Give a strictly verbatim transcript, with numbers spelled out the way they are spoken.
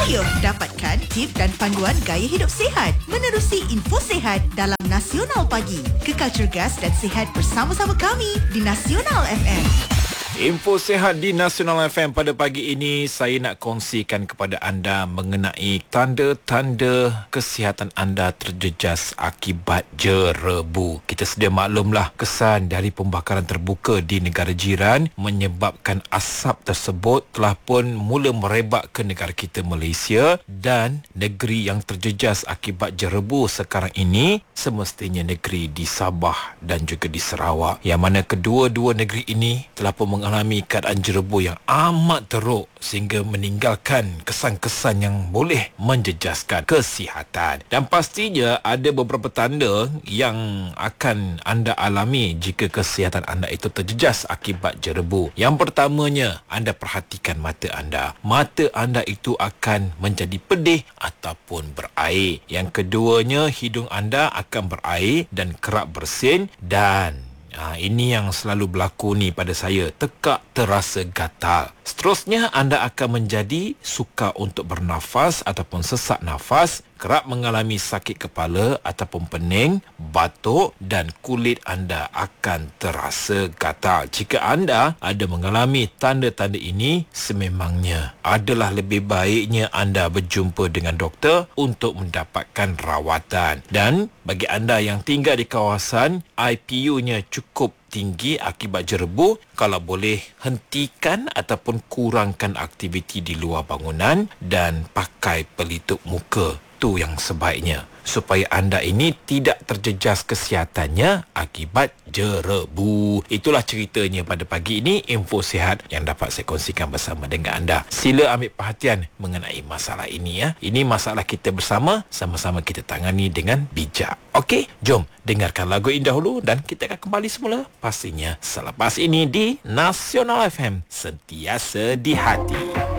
Ayuh dapatkan tip dan panduan gaya hidup sihat menerusi info sihat dalam Nasional Pagi. Kekal cergas dan sihat bersama-sama kami di Nasional F M. Info sihat di Nasional F M pada pagi ini, saya nak kongsikan kepada anda mengenai tanda-tanda kesihatan anda terjejas akibat jerebu. Kita sedia maklumlah kesan dari pembakaran terbuka di negara jiran menyebabkan asap tersebut telah pun mula merebak ke negara kita Malaysia, dan negeri yang terjejas akibat jerebu sekarang ini semestinya negeri di Sabah dan juga di Sarawak, yang mana kedua-dua negeri ini telah pun mengalami keadaan jerebu yang amat teruk sehingga meninggalkan kesan-kesan yang boleh menjejaskan kesihatan. Dan pastinya ada beberapa tanda yang akan anda alami jika kesihatan anda itu terjejas akibat jerebu. Yang pertamanya, anda perhatikan mata anda. Mata anda itu akan menjadi pedih ataupun berair. Yang keduanya, hidung anda akan berair dan kerap bersin, dan Ha, ini yang selalu berlaku ni pada saya, tekak terasa gatal. Seterusnya, anda akan menjadi sukar untuk bernafas ataupun sesak nafas, kerap mengalami sakit kepala ataupun pening, batuk, dan kulit anda akan terasa gatal. Jika anda ada mengalami tanda-tanda ini, sememangnya adalah lebih baiknya anda berjumpa dengan doktor untuk mendapatkan rawatan. Dan bagi anda yang tinggal di kawasan I P U-nya cukup tinggi akibat jerebu, kalau boleh hentikan ataupun kurangkan aktiviti di luar bangunan dan pakai pelitup muka. Itu yang sebaiknya supaya anda ini tidak terjejas kesihatannya akibat jerebu. Itulah ceritanya pada pagi ini, info sihat yang dapat saya kongsikan bersama dengan anda. Sila ambil perhatian mengenai masalah ini ya. Ini masalah kita bersama, sama-sama kita tangani dengan bijak. Okey, jom dengarkan lagu ini dahulu dan kita akan kembali semula pastinya selepas ini di Nasional F M, sentiasa di hati.